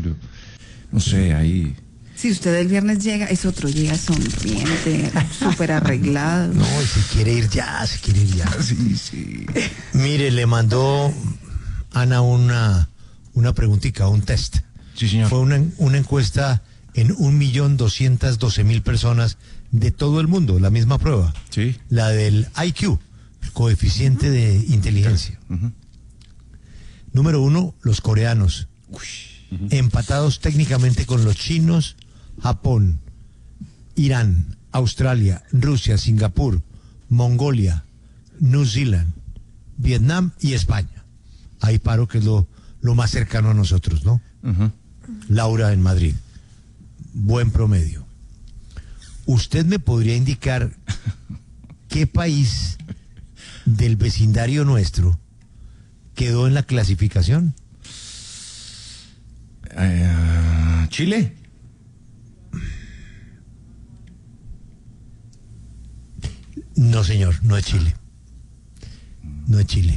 Pero, no sé, ahí... Si usted el viernes llega, es otro, llega sonriente, súper arreglado. No, y se quiere ir ya. Sí, sí. Mire, le mandó Ana una preguntita, un test. Sí, señor. Fue una encuesta en 1.212.000 personas de todo el mundo, la misma prueba. Sí. La del IQ, el coeficiente de inteligencia. Número 1, los coreanos. Empatados técnicamente con los chinos, Japón, Irán, Australia, Rusia, Singapur, Mongolia, New Zealand, Vietnam y España. Ahí paro, que es lo más cercano a nosotros, ¿no? Laura en Madrid. Buen promedio. ¿Usted me podría indicar qué país del vecindario nuestro quedó en la clasificación? ¿Chile? No, señor, no es Chile. No es Chile.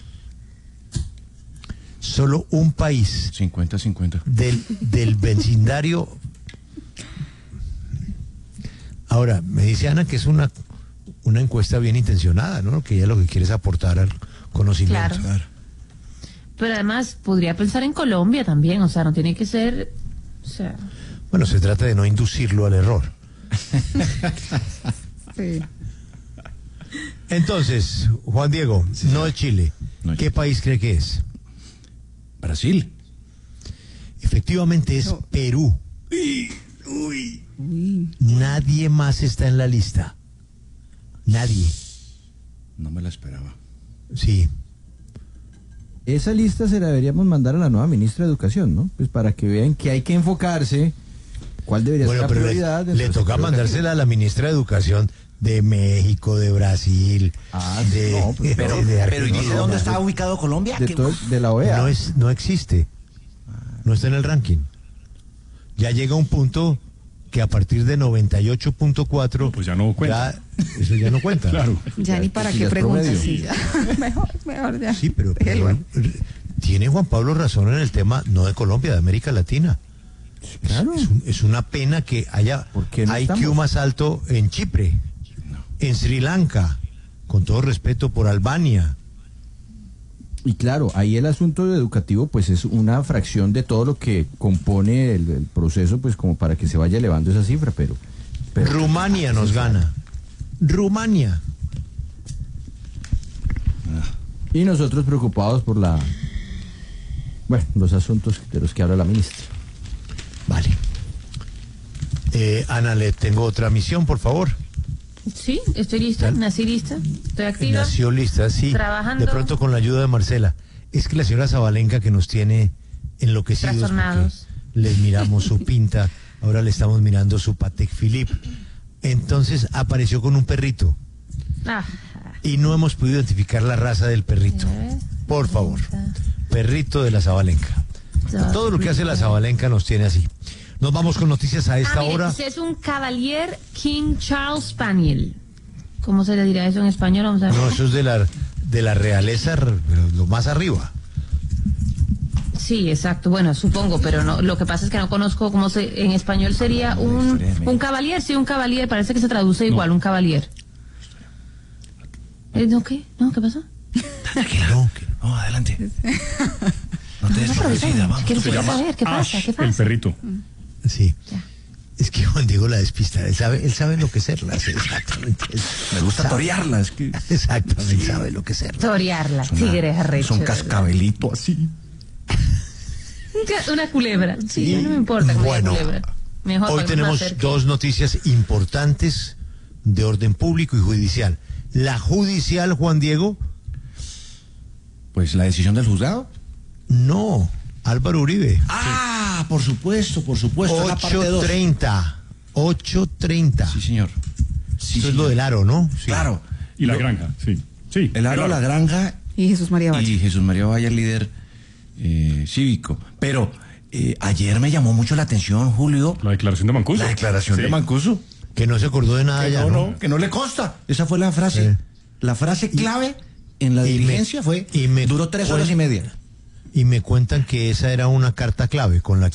Solo un país 50-50. del vecindario. Ahora, me dice Ana que es una encuesta bien intencionada, ¿no? Que ella lo que quiere es aportar al conocimiento. Claro. Pero además podría pensar en Colombia también, o sea, no tiene que ser, o sea... Bueno, se trata de no inducirlo al error. Sí. Entonces, Juan Diego, Sí, no es Chile. No es ¿Qué Chile. país cree que es? Brasil. Efectivamente es No. Perú. Uy. Nadie más está en la lista. Nadie. No me la esperaba. Sí. Esa lista se la deberíamos mandar a la nueva ministra de Educación, ¿no? Pues para que vean que hay que enfocarse, cuál debería ser Bueno, la pero prioridad. le toca mandársela a la ministra de Educación de México, de Brasil, no, de Pero ¿y Argentina. dice dónde está ubicado Colombia? de la OEA. No existe. No está en el ranking. Ya llega un punto que a partir de 98.4 pues ya no cuenta. Eso ya no cuenta. Claro. Ya ni para sí, qué ya es preguntas, promedio. sí, ya. Mejor ya. Sí, pero Déjelo. tiene Juan Pablo razón en el tema, no de Colombia, de América Latina. Claro. Es una pena que haya ¿Por qué no IQ estamos? más alto en Chipre, en Sri Lanka, con todo respeto por Albania. Y claro, ahí el asunto educativo pues es una fracción de todo lo que compone el proceso, pues como para que se vaya elevando esa cifra, pero Rumania nos gana. Rumania. y nosotros preocupados por los asuntos de los que habla la ministra. Vale. Ana, le tengo otra misión, por favor. Sí, estoy lista, nací lista, estoy activa. Nació lista, sí. Trabajando. De pronto con la ayuda de Marcela. Es que la señora Zabalenka, que nos tiene enloquecidos porque Trastornados. les miramos su pinta, ahora le estamos mirando su Patek Philippe. Entonces apareció con un perrito Ah, y no hemos podido identificar la raza del perrito. Por favor, perrito de la Zabalenka. Todo lo que hace la Zabalenka nos tiene así. Nos vamos con noticias a esta mire, hora. es un Cavalier King Charles Spaniel. ¿Cómo se le dirá eso en español? Vamos a ver. No, eso es de la realeza, pero lo más arriba. Sí, exacto. Bueno, supongo, pero no. Lo que pasa es que no conozco cómo se. En español sería un cavalier, sí, un cavalier. Parece que se traduce igual, un cavalier. ¿No qué? ¿No? ¿Qué pasó? Tranquila. No, adelante. No te des por vencida, vamos. Quiero Se llama saber, ¿qué pasa? Ash, ¿Qué pasa? el perrito. Sí. Ya. Es que Juan Diego la despista. Él sabe enloquecerlas. Exactamente. Me gusta torearla, es que Exactamente, sabe enloquecerlas. Torearla, tigre arrecho. es un de verdad. cascabelito así. Una culebra. Sí, no me importa que Bueno, me diga culebra. Mejor Hoy para que tenemos me acerque. dos noticias importantes de orden público y judicial. La judicial, Juan Diego, Pues la decisión del juzgado. no. Álvaro Uribe. Ah, por supuesto, es la parte 2. 8:30. Sí, señor. Sí, Eso es señor. lo del aro, ¿no? Sí. Claro. Y la granja, sí. Sí. El aro, la granja Y Jesús María Valle. y Jesús María Valle, líder cívico. Pero ayer me llamó mucho la atención, Julio, La declaración de Mancuso. la declaración Sí. de Mancuso. Que no se acordó de nada ya, ¿no? Que no le consta. Esa fue la frase. La frase clave en la diligencia duró 3 horas y media. Y me cuentan que esa era una carta clave con la